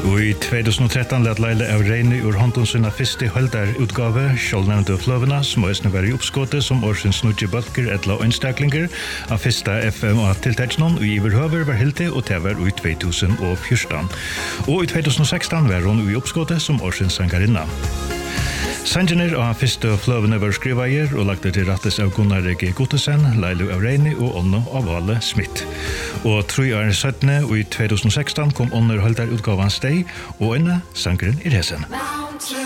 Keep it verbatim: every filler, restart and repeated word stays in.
Og i tjugohundratretton lät Laila Aureni ur hånden sina fyrste höldarutgave, sjålnevnte fløvene, som også var i oppskåte som årsens snudje bølger etla ønstaklinger av fyrsta F M A-tiltaksnon, og i overhøver var hilti, og det var i två tusen fjorton. Og i tjugo sexton var hun i oppskåte som årsens sangarinna. Sangener av fyrste fløvene var skriveier og lagte til rattes av Gunnar G. Gottesen, Laila Aureni og Onno Avale Smith. Og tre år syttende og i tjugo sexton kom under höldarutgavan steg, og inne sangeren i resen.